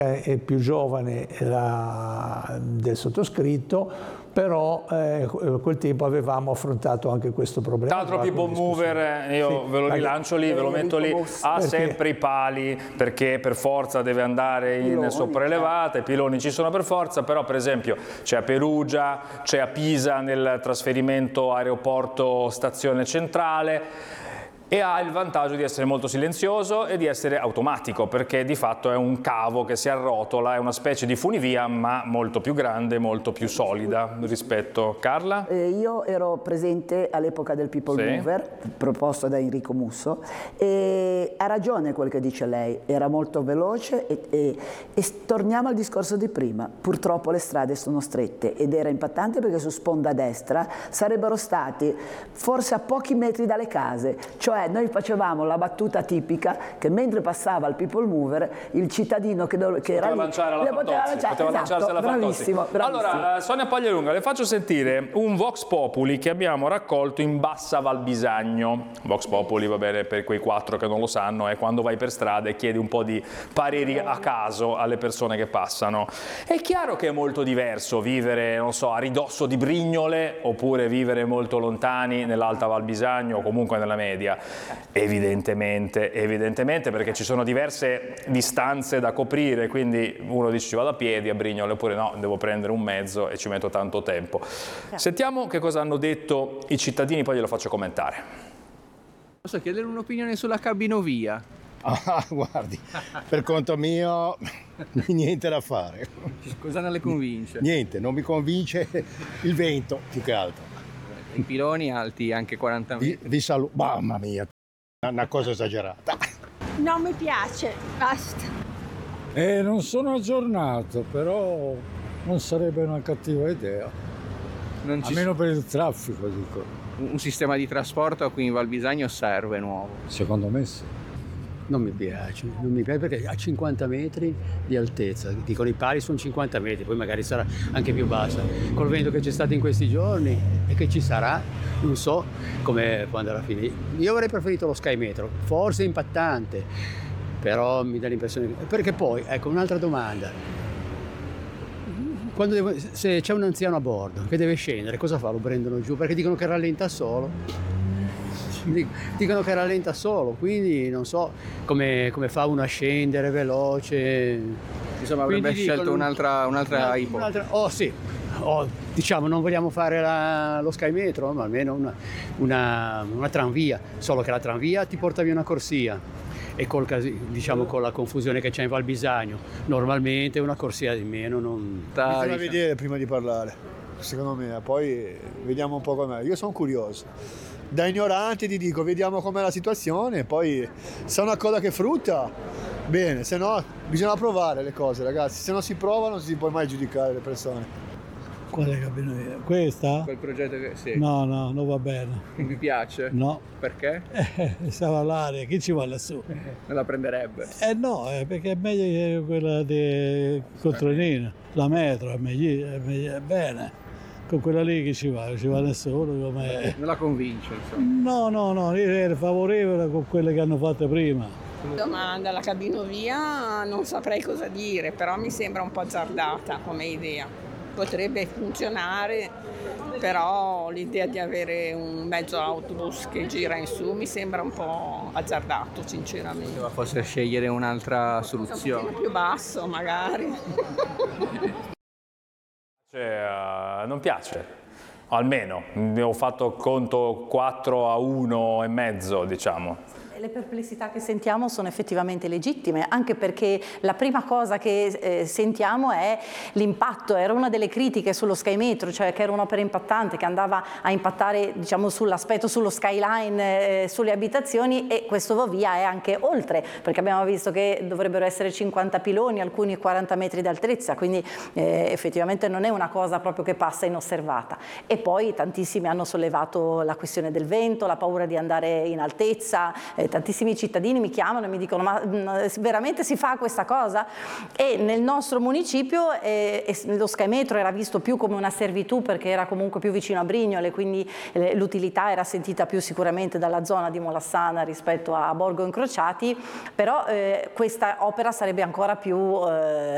è più giovane del sottoscritto, però quel tempo avevamo affrontato anche questo problema. Tra l'altro People Mover, io ve lo rilancio lì, ve lo metto lì, ha sempre i pali perché per forza deve andare in sopraelevata, i piloni ci sono per forza, però per esempio c'è a Perugia, c'è a Pisa nel trasferimento aeroporto stazione centrale, e ha il vantaggio di essere molto silenzioso e di essere automatico, perché di fatto è un cavo che si arrotola, è una specie di funivia ma molto più grande, molto più solida rispetto. Carla? Io ero presente all'epoca del People Mover, proposto da Enrico Musso, e ha ragione quel che dice lei, era molto veloce e torniamo al discorso di prima, purtroppo le strade sono strette ed era impattante perché su sponda destra sarebbero stati forse a pochi metri dalle case, cioè noi facevamo la battuta tipica che mentre passava il People Mover il cittadino che era lì poteva lanciarsi alla Fantozzi. Allora, Sonia Paglialunga, le faccio sentire un Vox Populi che abbiamo raccolto in Bassa Val Bisagno. Vox Populi, va bene, per quei 4 che non lo sanno, è quando vai per strada e chiedi un po' di pareri a caso alle persone che passano. È chiaro che è molto diverso vivere, non so, a ridosso di Brignole oppure vivere molto lontani nell'Alta Val Bisagno o comunque nella media. Evidentemente, perché ci sono diverse distanze da coprire, quindi uno dice ci vado a piedi a Brignole, oppure no, devo prendere un mezzo e ci metto tanto tempo. Sentiamo che cosa hanno detto i cittadini, poi glielo faccio commentare. Posso chiedere un'opinione sulla cabinovia? Ah, guardi, per conto mio niente da fare. Cosa non le convince? Niente, non mi convince il vento, più che altro. I piloni alti anche 40 metri. Mamma mia, una cosa esagerata. Non mi piace, basta. Non sono aggiornato, però non sarebbe una cattiva idea. Almeno per il traffico, dico. Un sistema di trasporto qui in Val Bisagno serve nuovo? Secondo me sì. Non mi piace perché a 50 metri di altezza, dicono i pali sono 50 metri, poi magari sarà anche più bassa. Col vento che c'è stato in questi giorni e che ci sarà, non so come quando andrà a finire. Io avrei preferito lo Sky Metro, forse impattante, però mi dà l'impressione... Perché poi, ecco, un'altra domanda. Se c'è un anziano a bordo che deve scendere, cosa fa? Lo prendono giù? Perché dicono che rallenta solo. Dicono che rallenta solo, quindi non so come fa uno a scendere veloce. Insomma, avrebbe scelto un'altra ipotesi. Sì, diciamo non vogliamo fare lo Sky Metro, ma almeno una tranvia, solo che la tranvia ti porta via una corsia e con la confusione che c'è in Val Bisagno, normalmente una corsia di meno non... Bisogna vedere prima di parlare, secondo me, poi vediamo un po' com'è. Io sono curioso. Da ignorante ti dico, vediamo com'è la situazione, poi se è una cosa che frutta, bene, se no bisogna provare le cose, ragazzi, se non si prova non si può mai giudicare le persone. Quale cabinovia? Questa? Quel progetto che... Sì. No, non va bene. Non mi piace? No. Perché? Stava all'aria, chi ci va lassù? Non la prenderebbe? No, perché è meglio quella di Contronina, la metro, è meglio, bene. Con quella lì che ci va nessuno. Non la convince, insomma. No, io ero favorevole con quelle che hanno fatto prima. Domanda, la cabinovia non saprei cosa dire, però mi sembra un po' azzardata come idea. Potrebbe funzionare, però l'idea di avere un mezzo autobus che gira in su mi sembra un po' azzardato, sinceramente. Poteva forse scegliere un'altra soluzione. Un po' più basso, magari. Non piace, almeno ho fatto conto 4-1 e mezzo, diciamo. Le perplessità che sentiamo sono effettivamente legittime, anche perché la prima cosa che sentiamo è l'impatto. Era una delle critiche sullo Sky Metro, cioè che era un'opera impattante, che andava a impattare, diciamo, sull'aspetto, sullo skyline, sulle abitazioni, e questo va via è anche oltre, perché abbiamo visto che dovrebbero essere 50 piloni, alcuni 40 metri d'altezza, quindi effettivamente non è una cosa proprio che passa inosservata. E poi tantissimi hanno sollevato la questione del vento, la paura di andare in altezza. Tantissimi cittadini mi chiamano e mi dicono: ma veramente si fa questa cosa? E nel nostro municipio lo Sky Metro era visto più come una servitù, perché era comunque più vicino a Brignole, quindi l'utilità era sentita più sicuramente dalla zona di Molassana rispetto a Borgo Incrociati, però questa opera sarebbe ancora più